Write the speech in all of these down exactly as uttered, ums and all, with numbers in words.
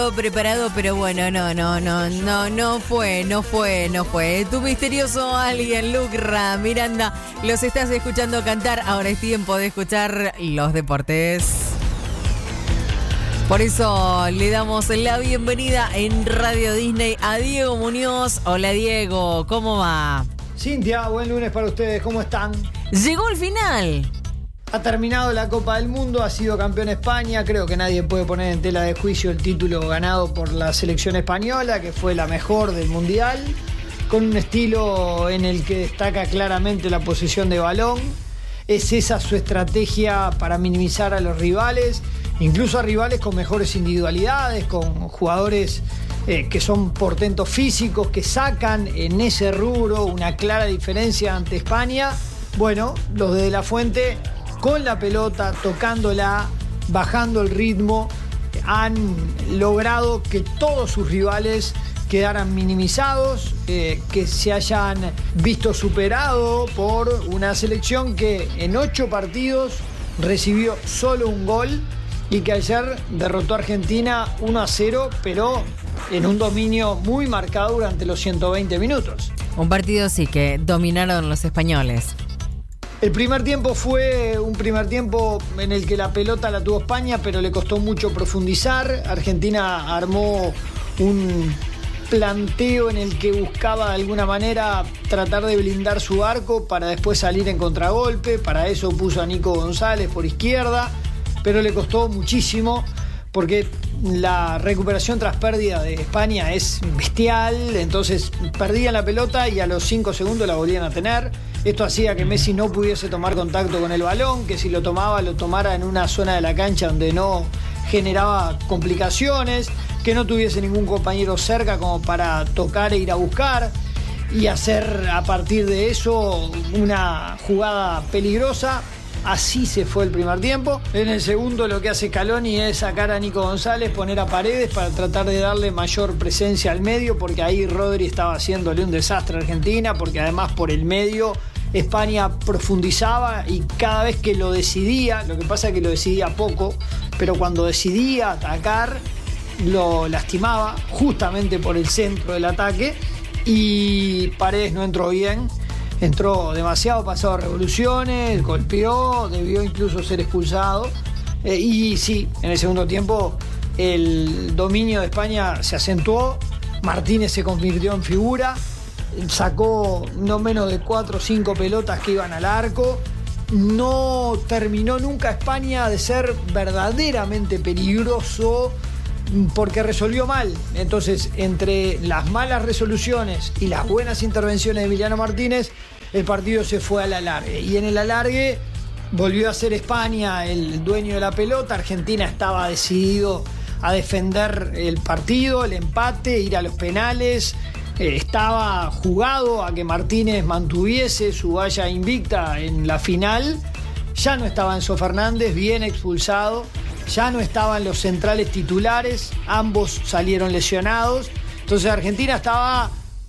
Preparado, pero bueno, no, no, no, no, no fue, no fue, no fue. Tu misterioso alguien, Lucra Miranda, los estás escuchando cantar. Ahora es tiempo de escuchar los deportes. Por eso le damos la bienvenida en Radio Disney a Diego Muñoz. Hola Diego, ¿cómo va? Cintia, buen lunes para ustedes, ¿cómo están? Llegó el final. Ha terminado la Copa del Mundo, ha sido campeón España. Creo que nadie puede poner en tela de juicio el título ganado por la selección española, que fue la mejor del Mundial, con un estilo en el que destaca claramente la posesión de balón. Es esa su estrategia para minimizar a los rivales, incluso a rivales con mejores individualidades, con jugadores eh, que son portentos físicos, que sacan en ese rubro una clara diferencia ante España. Bueno, los de De La Fuente, con la pelota, tocándola, bajando el ritmo, han logrado que todos sus rivales quedaran minimizados, eh, que se hayan visto superado por una selección que en ocho partidos recibió solo un gol y que ayer derrotó a Argentina uno a cero, pero en un dominio muy marcado durante los ciento veinte minutos. Un partido sí que dominaron los españoles. El primer tiempo fue un primer tiempo en el que la pelota la tuvo España, pero le costó mucho profundizar. Argentina armó un planteo en el que buscaba de alguna manera tratar de blindar su arco para después salir en contragolpe. Para eso puso a Nico González por izquierda, pero le costó muchísimo porque la recuperación tras pérdida de España es bestial. Entonces perdían la pelota y a los cinco segundos la volvían a tener. Esto hacía que Messi no pudiese tomar contacto con el balón, que si lo tomaba, lo tomara en una zona de la cancha donde no generaba complicaciones, que no tuviese ningún compañero cerca como para tocar e ir a buscar y hacer a partir de eso una jugada peligrosa. Así se fue el primer tiempo. En el segundo lo que hace Scaloni es sacar a Nico González, poner a Paredes para tratar de darle mayor presencia al medio, porque ahí Rodri estaba haciéndole un desastre a Argentina, porque además por el medio España profundizaba y cada vez que lo decidía, lo que pasa es que lo decidía poco, pero cuando decidía atacar lo lastimaba justamente por el centro del ataque y Paredes no entró bien. Entró demasiado pasado revoluciones, golpeó, debió incluso ser expulsado. Eh, y sí, en el segundo tiempo el dominio de España se acentuó. Martínez se convirtió en figura. Sacó no menos de cuatro o cinco pelotas que iban al arco. No terminó nunca España de ser verdaderamente peligroso porque resolvió mal. Entonces, entre las malas resoluciones y las buenas intervenciones de Emiliano Martínez, el partido se fue al alargue. Y en el alargue volvió a ser España el dueño de la pelota. Argentina estaba decidido a defender el partido, el empate, ir a los penales. Eh, estaba jugado a que Martínez mantuviese su valla invicta en la final. Ya no estaba Enzo Fernández, bien expulsado. Ya no estaban los centrales titulares, ambos salieron lesionados. Entonces Argentina estaba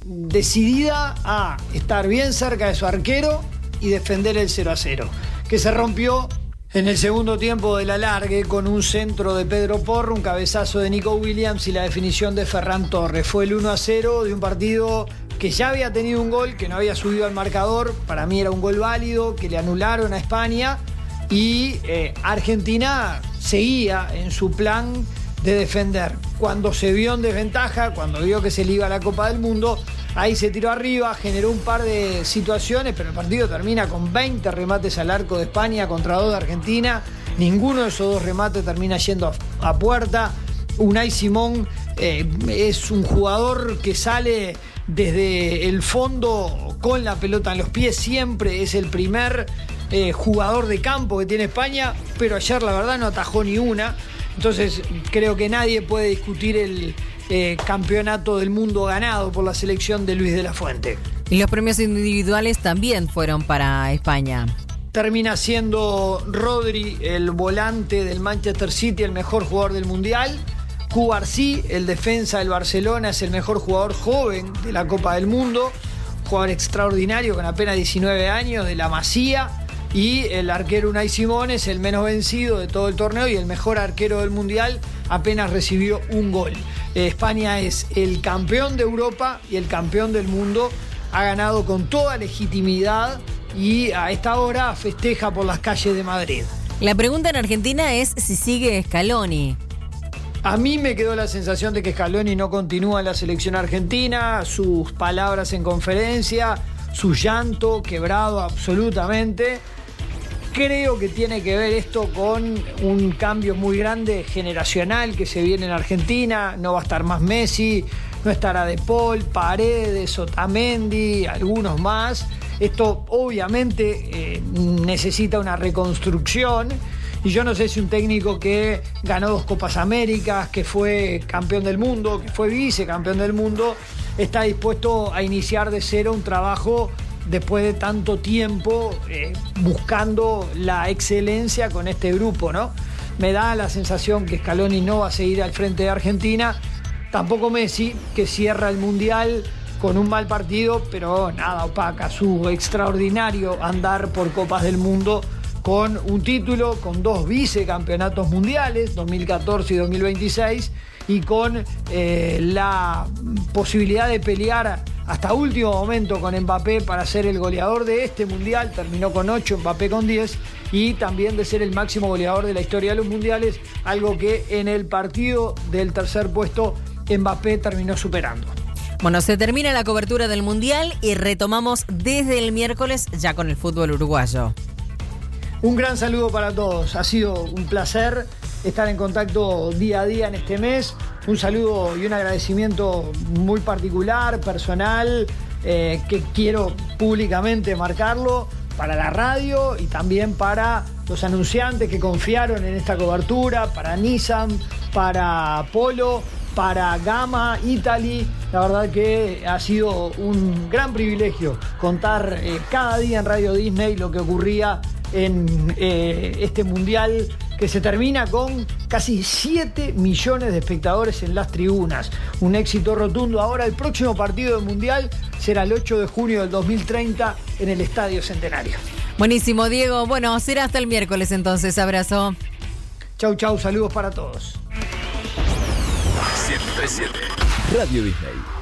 decidida a estar bien cerca de su arquero y defender el cero a cero, que se rompió en el segundo tiempo del alargue con un centro de Pedro Porro, un cabezazo de Nico Williams y la definición de Ferran Torres. Fue el uno a cero de un partido que ya había tenido un gol, que no había subido al marcador. Para mí era un gol válido, que le anularon a España. Y eh, Argentina seguía en su plan de defender. Cuando se vio en desventaja, cuando vio que se le iba a la Copa del Mundo, ahí se tiró arriba, generó un par de situaciones, pero el partido termina con veinte remates al arco de España contra dos de Argentina. Ninguno de esos dos remates termina yendo a, a puerta. Unai Simón eh, es un jugador que sale desde el fondo con la pelota en los pies, siempre es el primer Eh, jugador de campo que tiene España, pero ayer la verdad no atajó ni una. Entonces creo que nadie puede discutir el eh, campeonato del mundo ganado por la selección de Luis de la Fuente. Y los premios individuales también fueron para España. Termina siendo Rodri, el volante del Manchester City, el mejor jugador del Mundial. Cubarsí, el defensa del Barcelona, es el mejor jugador joven de la Copa del Mundo. Jugador extraordinario con apenas diecinueve años, de la Masía. y el arquero Unai Simón es el menos vencido de todo el torneo y el mejor arquero del Mundial, apenas recibió un gol. Eh, España es el campeón de Europa y el campeón del mundo, ha ganado con toda legitimidad y a esta hora festeja por las calles de Madrid. La pregunta en Argentina es si sigue Scaloni. A mí me quedó la sensación de que Scaloni no continúa en la selección argentina, sus palabras en conferencia, su llanto quebrado absolutamente. Creo que tiene que ver esto con un cambio muy grande generacional que se viene en Argentina. No va a estar más Messi, no estará De Paul, Paredes, Otamendi, algunos más. Esto obviamente eh, necesita una reconstrucción. Y yo no sé si un técnico que ganó dos Copas Américas, que fue campeón del mundo, que fue vicecampeón del mundo, está dispuesto a iniciar de cero un trabajo después de tanto tiempo eh, buscando la excelencia con este grupo, ¿no? Me da la sensación que Scaloni no va a seguir al frente de Argentina, tampoco Messi, que cierra el Mundial con un mal partido, pero nada opaca su extraordinario andar por Copas del Mundo, con un título, con dos vicecampeonatos mundiales, dos mil catorce y dos mil veintiséis, y con eh, la posibilidad de pelear hasta último momento con Mbappé para ser el goleador de este mundial. Terminó con ocho, Mbappé con diez, y también de ser el máximo goleador de la historia de los mundiales, algo que en el partido del tercer puesto Mbappé terminó superando. Bueno, se termina la cobertura del mundial y retomamos desde el miércoles ya con el fútbol uruguayo. Un gran saludo para todos, ha sido un placer estar en contacto día a día en este mes. Un saludo y un agradecimiento muy particular, personal, eh, que quiero públicamente marcarlo para la radio y también para los anunciantes que confiaron en esta cobertura, para Nissan, para Polo, para Gama, Italy. La verdad que ha sido un gran privilegio contar eh, cada día en Radio Disney lo que ocurría en eh, este mundial que se termina con casi siete millones de espectadores en las tribunas. Un éxito rotundo. Ahora el próximo partido del mundial será el ocho de junio del dos mil treinta en el Estadio Centenario. Buenísimo, Diego. Bueno, será hasta el miércoles entonces. Abrazo. Chau, chau. Saludos para todos. siete siete Radio Disney.